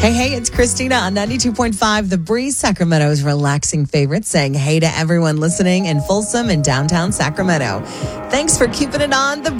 Hey, it's Christina on 92.5 The Breeze, Sacramento's relaxing favorite, saying hey to everyone listening in Folsom and downtown Sacramento. Thanks for keeping it on The